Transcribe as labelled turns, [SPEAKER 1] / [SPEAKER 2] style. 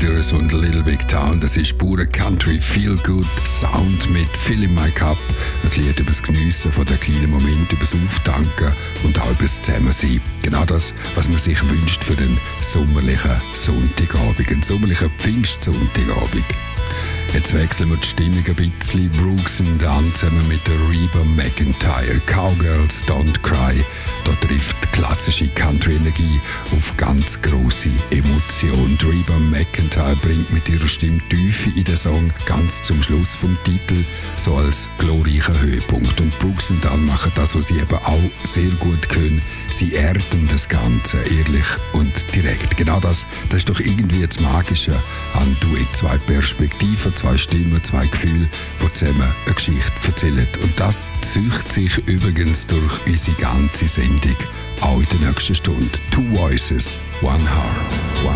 [SPEAKER 1] Figures und Little Big Town. Das ist pure Country Feel Good Sound mit Fill in My Cup. Ein Lied über das Geniessen von den kleinen Momenten, über das Auftanken und auch über das Zusammensein. Genau das, was man sich wünscht für den sommerlichen Sonntagabend, einen sommerlichen Pfingstsonntagabend. Jetzt wechseln wir die Stimmung ein bisschen. Brooks and Dunn zusammen mit der Reba McEntire. Cowgirls Don't Cry. Da trifft klassische Country-Energie auf ganz grosse Emotion. Reba McEntire bringt mit ihrer Stimme Tiefe in den Song ganz zum Schluss vom Titel, so als glorreicher Höhepunkt. Und Brooks and Dunn machen das, was sie eben auch sehr gut können. Sie erden das Ganze ehrlich und direkt. Genau das ist doch irgendwie das Magische an Duett. Zwei Perspektiven, zwei Stimmen, zwei Gefühle, die zusammen eine Geschichte erzählen. Und das zieht sich übrigens durch unsere ganze Sendung, auch in der nächsten Stunde. Two Voices, One Heart.